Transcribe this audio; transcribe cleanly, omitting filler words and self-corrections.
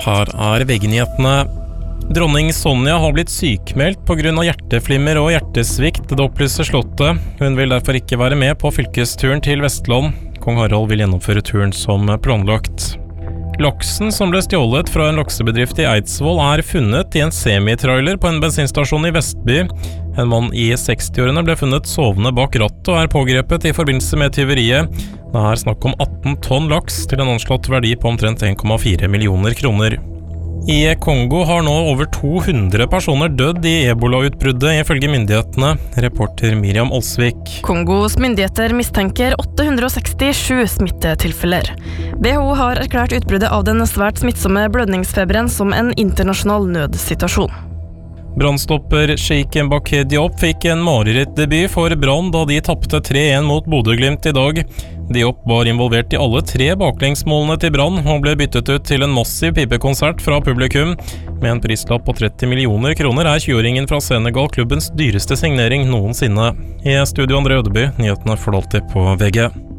Her VG-nyhetene. Dronning Sonja har blitt sykmeldt på grunn av hjerteflimmer og hjertesvikt, det opplyser Slottet. Hun vil derfor ikke være med på fylkesturen til Vestland. Kong Harald vil gjennomføre turen som planlagt. Laksen som ble stjålet fra en laksebedrift i Eidsvoll er funnet i en semitrailer på en bensinstasjon i Vestby. En mann i 60-årene ble funnet sovende bak rattet og er pågrepet i forbindelse med tyveriet. Det er snakk om 18 tonn laks til en anslått verdi på omtrent 1,4 millioner kroner. I Kongo har nå over 200 personer dødd i Ebola-utbruddet ifølge myndighetene, reporter Miriam Olsvik. Kongos myndigheter mistenker 867 smittetilfeller. WHO har erklært utbruddet av den svært smittsomme blødningsfeberen som en internasjonal nødsituasjon. Brannstopper Sheikh Mbaké Diop fikk en marerittdebut for Brann da de tappte 3-1 mot Bodø/Glimt i dag. Diop var involvert i alle 3 baklengsmålene til Brann og ble byttet ut til en massiv pipekonsert fra publikum. Med en prislapp på 30 millioner kroner er 20-åringen fra Senegal klubbens dyreste signering noensinne. I studio André Ødeby, nyhetene får du alltid på VG.